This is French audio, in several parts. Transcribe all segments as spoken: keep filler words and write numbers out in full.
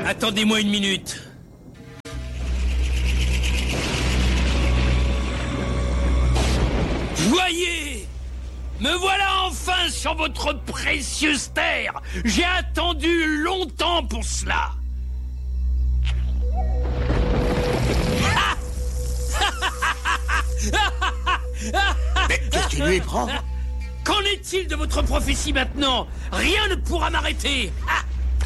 Attendez-moi une minute. Voyez! Me voilà enfin sur votre précieuse terre. J'ai attendu longtemps pour cela. Mais qu'est-ce qui lui prend? Qu'en est-il de votre prophétie maintenant? Rien ne pourra m'arrêter. Ah!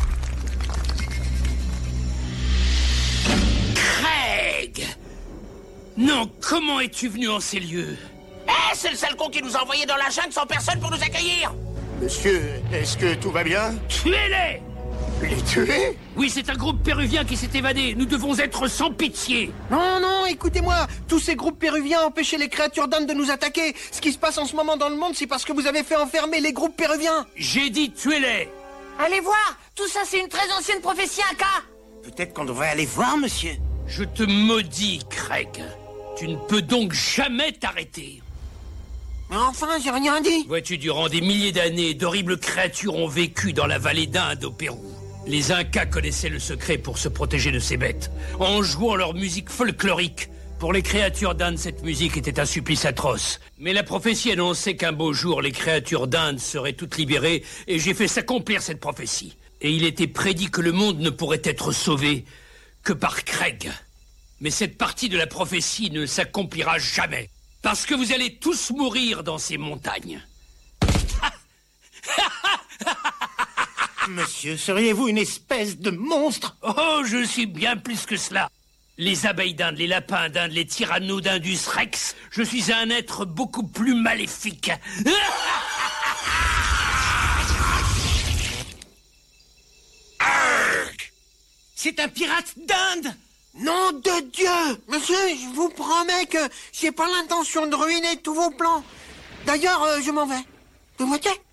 Craig! Non, comment es-tu venu en ces lieux? Eh, c'est le sale con qui nous a envoyés dans la jungle sans personne pour nous accueillir. Monsieur, est-ce que tout va bien? Tuez-les! Les tuer? Oui, c'est un groupe péruvien qui s'est évadé. Nous devons être sans pitié. Non, non, écoutez-moi. Tous ces groupes péruviens empêchaient les créatures d'âne de nous attaquer. Ce qui se passe en ce moment dans le monde, c'est parce que vous avez fait enfermer les groupes péruviens. J'ai dit tuez-les. Allez voir. Tout ça, c'est une très ancienne prophétie Inca. Peut-être qu'on devrait aller voir, monsieur. Je te maudis, Craig. Tu ne peux donc jamais t'arrêter. Mais enfin, j'ai rien dit. Vois-tu, durant des milliers d'années, d'horribles créatures ont vécu dans la vallée d'Inde au Pérou. Les Incas connaissaient le secret pour se protéger de ces bêtes, en jouant leur musique folklorique. Pour les créatures d'Inde, cette musique était un supplice atroce. Mais la prophétie annonçait qu'un beau jour, les créatures d'Inde seraient toutes libérées, et j'ai fait s'accomplir cette prophétie. Et il était prédit que le monde ne pourrait être sauvé que par Craig. Mais cette partie de la prophétie ne s'accomplira jamais, parce que vous allez tous mourir dans ces montagnes. Monsieur, seriez-vous une espèce de monstre? Oh, je suis bien plus que cela. Les abeilles d'Inde, les lapins d'Inde, les Tyrannosaurus rex, je suis un être beaucoup plus maléfique. C'est un pirate d'Inde! Nom de Dieu! Monsieur, je vous promets que j'ai pas l'intention de ruiner tous vos plans. D'ailleurs, euh, je m'en vais. De moitié.